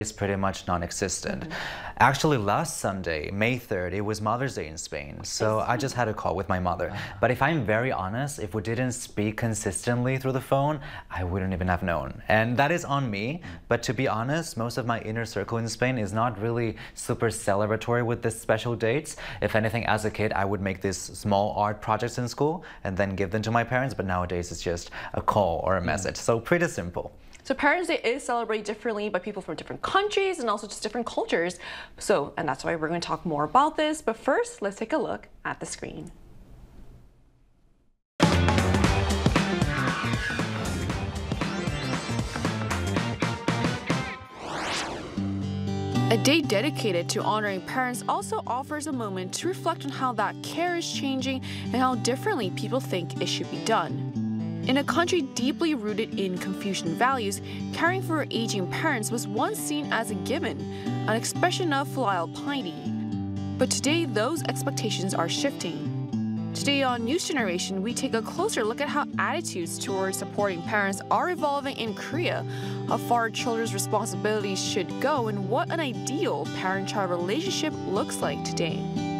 is pretty much non-existent. Actually, last Sunday, May 3rd, it was Mother's Day in Spain. So I just had a call with my mother. But if I'm very honest, if we didn't speak consistently through the phone, I wouldn't even have known. And that is on me. But to be honest, most of my inner circle in Spain is not really super celebratory with this special dates. If anything, as a kid, I would make these small art projects in school and then give them to my parents. But nowadays, it's just a call or a message. So pretty simple. So Parents' Day is celebrated differently by people from different countries and also just different cultures. And that's why we're going to talk more about this. But first, let's take a look at the screen. A day dedicated to honoring parents also offers a moment to reflect on how that care is changing and how differently people think it should be done. In a country deeply rooted in Confucian values, caring for aging parents was once seen as a given, an expression of filial piety. But today, those expectations are shifting. Today on News Generation, we take a closer look at how attitudes towards supporting parents are evolving in Korea, how far children's responsibilities should go, and what an ideal parent-child relationship looks like today.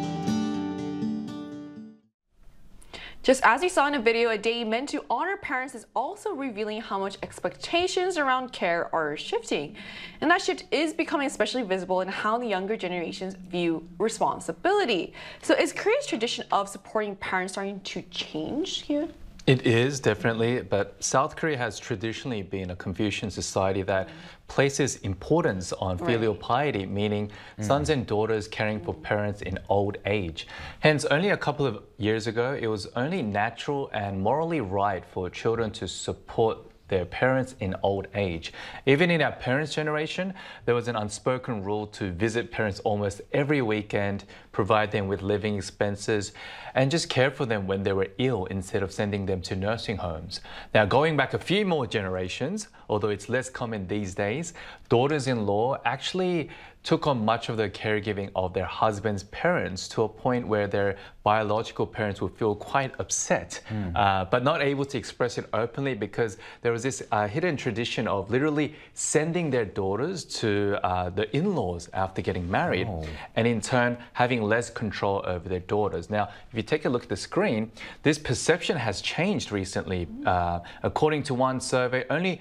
Just as you saw in a video, a day meant to honor parents is also revealing how much expectations around care are shifting. And that shift is becoming especially visible in how the younger generations view responsibility. So is Korea's tradition of supporting parents starting to change, Hyun? It is, definitely, but South Korea has traditionally been a Confucian society that places importance on filial piety, meaning sons and daughters caring for parents in old age. Hence, only a couple of years ago, it was only natural and morally right for children to support their parents in old age. Even in our parents' generation, there was an unspoken rule to visit parents almost every weekend, provide them with living expenses, and just care for them when they were ill instead of sending them to nursing homes. Now, going back a few more generations, although it's less common these days, daughters-in-law actually took on much of the caregiving of their husband's parents to a point where their biological parents would feel quite upset, but not able to express it openly because there was this hidden tradition of literally sending their daughters to the in-laws after getting married, and in turn having less control over their daughters. Now, if you take a look at the screen, this perception has changed recently. According to one survey, only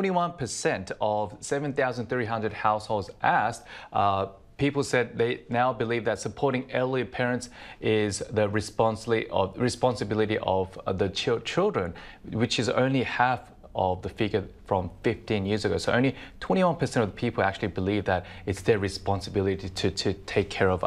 21% of 7,300 households asked, people said they now believe that supporting elderly parents is the responsibility of the children, which is only half of the figure from 15 years ago. So only 21% of the people actually believe that it's their responsibility to take care of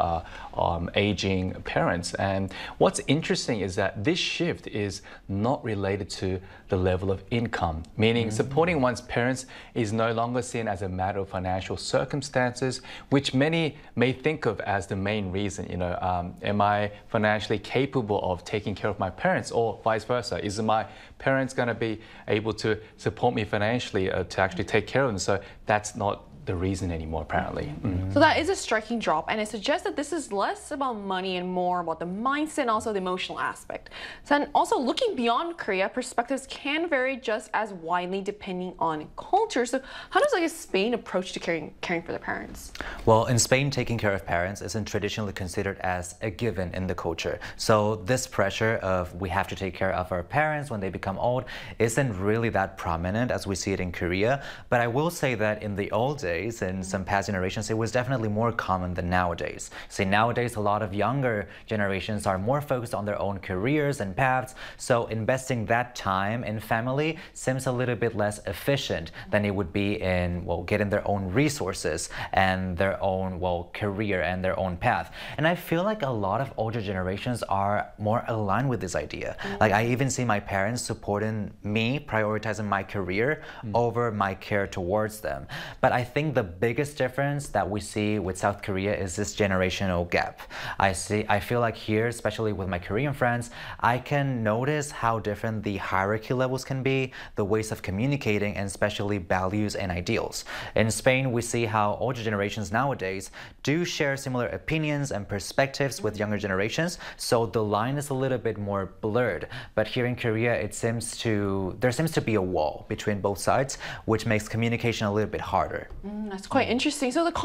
aging parents. And what's interesting is that this shift is not related to the level of income, meaning supporting one's parents is no longer seen as a matter of financial circumstances, which many may think of as the main reason. You know, am I financially capable of taking care of my parents, or vice versa? Is my parents going to be able to support me financially to actually take care of them? So that's not the reason anymore, apparently. So that is a striking drop, and it suggests that this is less about money and more about the mindset and also the emotional aspect. So, and also looking beyond Korea, perspectives can vary just as widely depending on culture. So how does Spain approach to caring for their parents? Well, in Spain, taking care of parents isn't traditionally considered as a given in the culture. So this pressure of we have to take care of our parents when they become old isn't really that prominent as we see it in Korea. But I will say that in the old days, in some past generations, it was definitely more common than nowadays. See, nowadays, a lot of younger generations are more focused on their own careers and paths, so investing that time in family seems a little bit less efficient than it would be in, well, getting their own resources and their own, well, career and their own path. And I feel like a lot of older generations are more aligned with this idea. Like, I even see my parents supporting me, prioritizing my career over my care towards them. But I think the biggest difference that we see with South Korea is this generational gap. I feel like here, especially with my Korean friends, I can notice how different the hierarchy levels can be, the ways of communicating, and especially values and ideals. In Spain, we see how older generations nowadays do share similar opinions and perspectives with younger generations, so the line is a little bit more blurred. But here in Korea, there seems to be a wall between both sides, which makes communication a little bit harder. That's quite interesting. So the